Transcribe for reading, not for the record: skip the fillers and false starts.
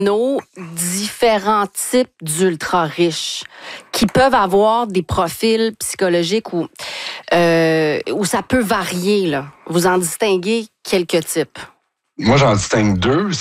nos différents types d'ultra riches qui peuvent avoir des profils psychologiques où ça peut varier, là. Vous en distinguez quelques types. Moi, j'en distingue deux.